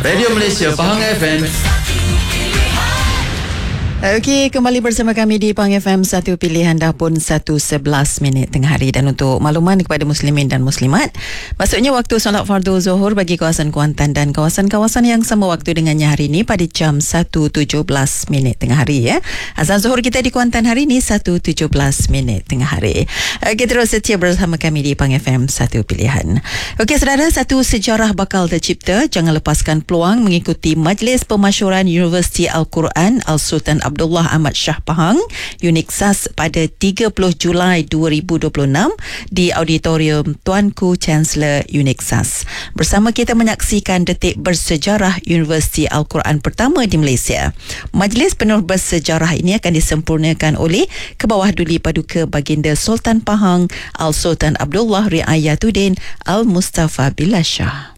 Radio Malaysia Pahang FM. Okey, kembali bersama kami di Pahang FM, satu pilihan dah pun 1:11 tengah hari. Dan untuk makluman kepada muslimin dan muslimat, maksudnya waktu solat fardu zuhur bagi kawasan Kuantan dan kawasan-kawasan yang sama waktu dengannya hari ini pada jam 1:17 tengah hari ya. Azan zuhur kita di Kuantan hari ini 1:17 tengah hari. Okey, terus setia bersama kami di Pahang FM, satu pilihan. Okey saudara, satu sejarah bakal tercipta. Jangan lepaskan peluang mengikuti Majlis Pemasyuran Universiti Al-Quran Al-Sultan Abdullah Ahmad Shah Pahang UNIKSAS pada 30 Julai 2026 di Auditorium Tuanku Chancellor UNIKSAS. Bersama kita menyaksikan detik bersejarah Universiti Al-Quran pertama di Malaysia. Majlis penuh bersejarah ini akan disempurnakan oleh Kebawah Duli Paduka Baginda Sultan Pahang Al-Sultan Abdullah Riayatuddin Al-Mustafa Billah Shah.